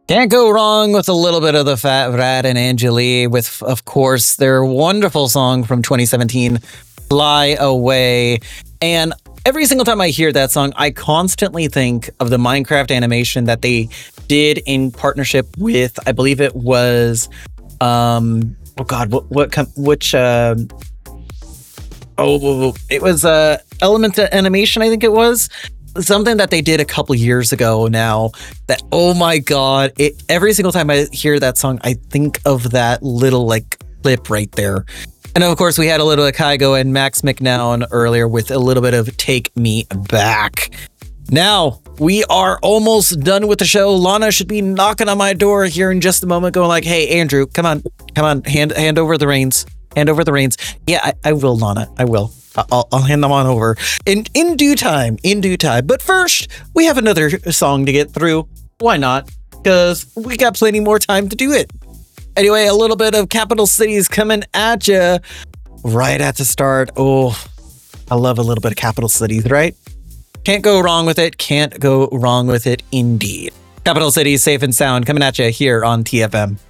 Can't go wrong with a little bit of the Fat Rat and Angeli with, of course, their wonderful song from 2017, Fly Away. And every single time I hear that song, I constantly think of the Minecraft animation that they did in partnership with, I believe it was, it was Element Animation, I think it was. Something that they did a couple years ago now that, oh my God, every single time I hear that song, I think of that little clip right there. And of course, we had a little of Kygo and Max McNown earlier with a little bit of Take Me Back. Now, we are almost done with the show. Lana should be knocking on my door here in just a moment, going like, hey, Andrew, come on, hand over the reins. Hand over the reins. Yeah, I will, Lana, I will. I'll hand them on over in due time, But first, we have another song to get through. Why not? Because we got plenty more time to do it. Anyway, a little bit of Capital Cities coming at you right at the start. Oh, I love a little bit of Capital Cities, right? Can't go wrong with it. Can't go wrong with it, indeed. Capital Cities, Safe and Sound, coming at you here on TFM.